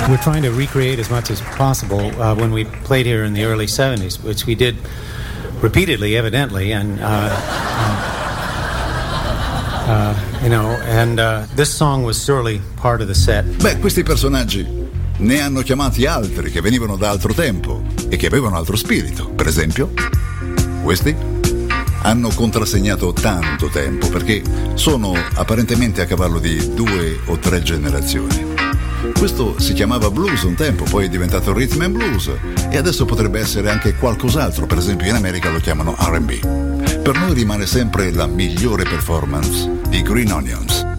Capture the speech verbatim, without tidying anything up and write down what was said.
We're trying to recreate as much as possible uh, when we played here in the early seventies, which we did repeatedly, evidently, and uh, uh, uh, you know, and uh, this song was surely part of the set. Beh, questi personaggi ne hanno chiamati altri che venivano da altro tempo e che avevano altro spirito. Per esempio, questi hanno contrassegnato tanto tempo perché sono apparentemente a cavallo di due o tre generazioni. Questo si chiamava blues un tempo, poi è diventato rhythm and blues e adesso potrebbe essere anche qualcos'altro, per esempio in America lo chiamano R and B. Per noi rimane sempre la migliore performance di Green Onions.